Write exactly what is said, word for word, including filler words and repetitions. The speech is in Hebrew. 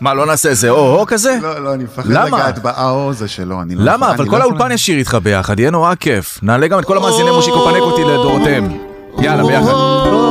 מה, לא נעשה איזה או-הו כזה? לא, לא, אני מפחד לגעת באו זה שלו. למה? אבל כל האולפן ישיר איתך ביחד, יהיה נורא כיף. נעלה גם את כל המאזיני מושיקו פנקותי לדורותיהם. יאללה, ביחד.